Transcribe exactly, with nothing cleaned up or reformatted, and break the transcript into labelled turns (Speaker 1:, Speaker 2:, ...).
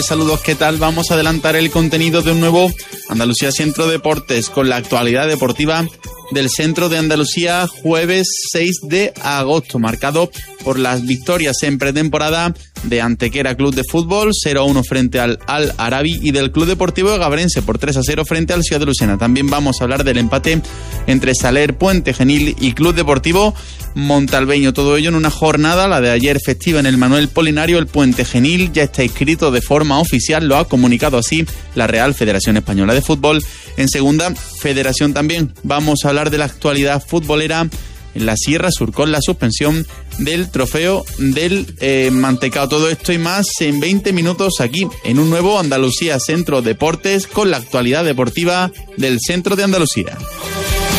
Speaker 1: Saludos, ¿qué tal? Vamos a adelantar el contenido de un nuevo Andalucía Centro Deportes con la actualidad deportiva del Centro de Andalucía, jueves seis de agosto, marcado por las victorias en pretemporada de Antequera Club de Fútbol, cero a uno frente al Al Arabi, y del Club Deportivo Gabrense por tres a cero frente al Ciudad de Lucena. También vamos a hablar del empate entre Saler Puente Genil y Club Deportivo Montalbeño. Todo ello en una jornada, la de ayer, festiva en el Manuel Polinario. El Puente Genil ya está inscrito de forma oficial, lo ha comunicado así la Real Federación Española de Fútbol. En Segunda Federación también vamos a hablar de la actualidad futbolera en la Sierra Sur con la suspensión del trofeo del eh, Mantecao. Todo esto y más en veinte minutos aquí en un nuevo Andalucía Centro Deportes con la actualidad deportiva del Centro de Andalucía.